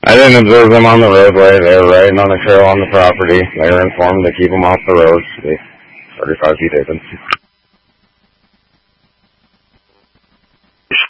I didn't observe them on the roadway. They were riding on the trail on the property. They were informed to keep them off the road. 35 feet open.